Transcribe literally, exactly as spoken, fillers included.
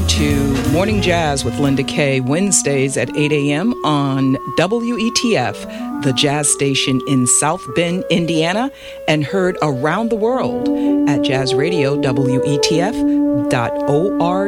to Morning Jazz with Linda Kay, Wednesdays at eight a.m. on W E T F, the jazz station in South Bend, Indiana, and heard around the world at jazz radio W E T F dot org.